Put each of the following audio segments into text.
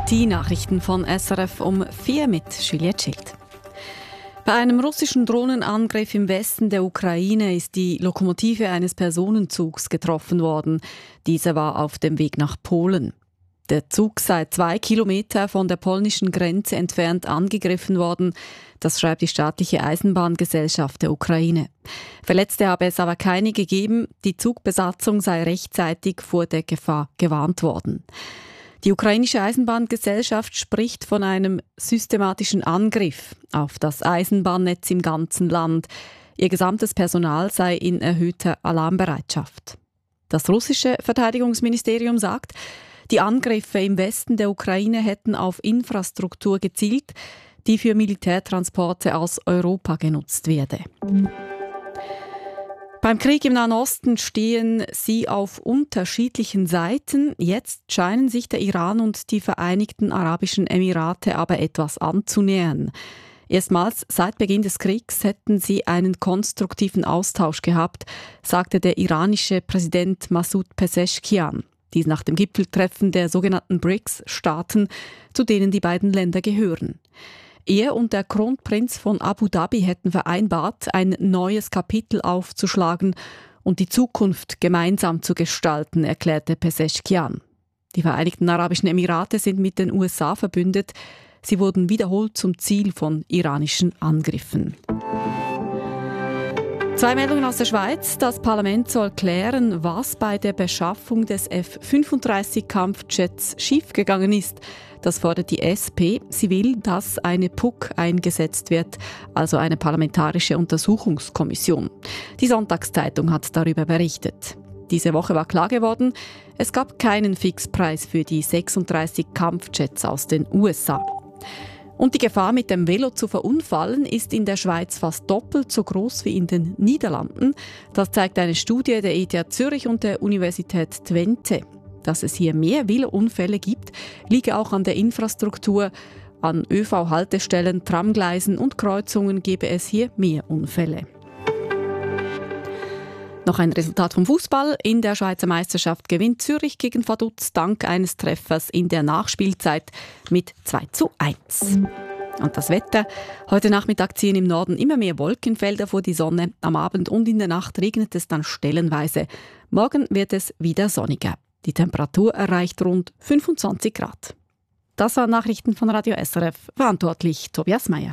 Die Nachrichten von SRF um 4 mit Juliette Schild. Bei einem russischen Drohnenangriff im Westen der Ukraine ist die Lokomotive eines Personenzugs getroffen worden. Dieser war auf dem Weg nach Polen. Der Zug sei 2 Kilometer von der polnischen Grenze entfernt angegriffen worden. Das schreibt die staatliche Eisenbahngesellschaft der Ukraine. Verletzte habe es aber keine gegeben. Die Zugbesatzung sei rechtzeitig vor der Gefahr gewarnt worden. Die ukrainische Eisenbahngesellschaft spricht von einem systematischen Angriff auf das Eisenbahnnetz im ganzen Land. Ihr gesamtes Personal sei in erhöhter Alarmbereitschaft. Das russische Verteidigungsministerium sagt, die Angriffe im Westen der Ukraine hätten auf Infrastruktur gezielt, die für Militärtransporte aus Europa genutzt werde. Beim Krieg im Nahen Osten stehen sie auf unterschiedlichen Seiten. Jetzt scheinen sich der Iran und die Vereinigten Arabischen Emirate aber etwas anzunähern. Erstmals seit Beginn des Kriegs hätten sie einen konstruktiven Austausch gehabt, sagte der iranische Präsident Masoud Pezeshkian. Dies nach dem Gipfeltreffen der sogenannten BRICS-Staaten, zu denen die beiden Länder gehören. Er und der Kronprinz von Abu Dhabi hätten vereinbart, ein neues Kapitel aufzuschlagen und die Zukunft gemeinsam zu gestalten, erklärte Pezeshkian. Die Vereinigten Arabischen Emirate sind mit den USA verbündet. Sie wurden wiederholt zum Ziel von iranischen Angriffen. 2 Meldungen aus der Schweiz. Das Parlament soll klären, was bei der Beschaffung des F-35-Kampfjets schiefgegangen ist. Das fordert die SP. Sie will, dass eine PUC eingesetzt wird, also eine parlamentarische Untersuchungskommission. Die Sonntagszeitung hat darüber berichtet. Diese Woche war klar geworden, es gab keinen Fixpreis für die 36 Kampfjets aus den USA. Und die Gefahr, mit dem Velo zu verunfallen, ist in der Schweiz fast doppelt so groß wie in den Niederlanden. Das zeigt eine Studie der ETH Zürich und der Universität Twente. Dass es hier mehr Velounfälle gibt, liege auch an der Infrastruktur. An ÖV-Haltestellen, Tramgleisen und Kreuzungen gebe es hier mehr Unfälle. Noch ein Resultat vom Fußball. In der Schweizer Meisterschaft gewinnt Zürich gegen Vaduz dank eines Treffers in der Nachspielzeit mit 2:1. Und das Wetter. Heute Nachmittag ziehen im Norden immer mehr Wolkenfelder vor die Sonne. Am Abend und in der Nacht regnet es dann stellenweise. Morgen wird es wieder sonniger. Die Temperatur erreicht rund 25 Grad. Das waren Nachrichten von Radio SRF. Verantwortlich Tobias Meyer.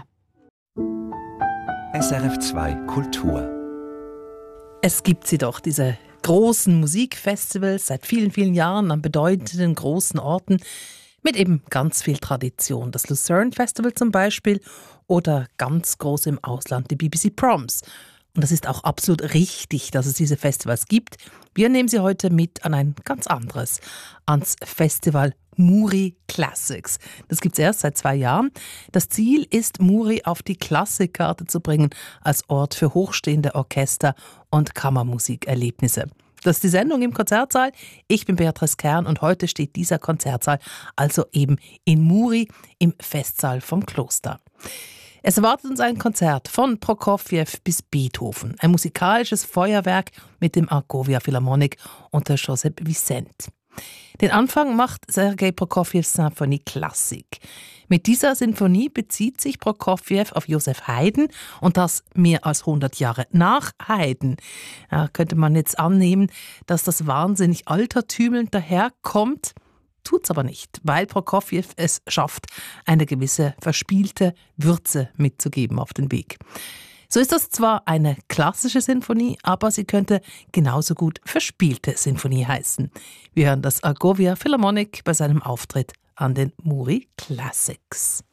SRF 2 Kultur. Es gibt sie doch, diese großen Musikfestivals seit vielen, vielen Jahren an bedeutenden großen Orten mit eben ganz viel Tradition. Das Lucerne Festival zum Beispiel oder ganz groß im Ausland die BBC Proms. Und das ist auch absolut richtig, dass es diese Festivals gibt. Wir nehmen Sie heute mit an ein ganz anderes, ans Festival Muri Classics. Das gibt es erst seit 2 Jahren. Das Ziel ist, Muri auf die Klassikkarte zu bringen, als Ort für hochstehende Orchester- und Kammermusikerlebnisse. Das ist die Sendung im Konzertsaal. Ich bin Beatrice Kern und heute steht dieser Konzertsaal also eben in Muri im Festsaal vom Kloster. Es erwartet uns ein Konzert von Prokofjew bis Beethoven, ein musikalisches Feuerwerk mit dem Argovia Philharmonic unter Joseph Vicente. Den Anfang macht Sergei Prokofjews Symphonie Klassik. Mit dieser Sinfonie bezieht sich Prokofjew auf Joseph Haydn und das mehr als 100 Jahre nach Haydn. Ja, könnte man jetzt annehmen, dass das wahnsinnig altertümelnd daherkommt. Tut's aber nicht, weil Prokofjew es schafft, eine gewisse verspielte Würze mitzugeben auf den Weg. So ist das zwar eine klassische Sinfonie, aber sie könnte genauso gut verspielte Sinfonie heißen. Wir hören das Argovia Philharmonic bei seinem Auftritt an den Muri Classics.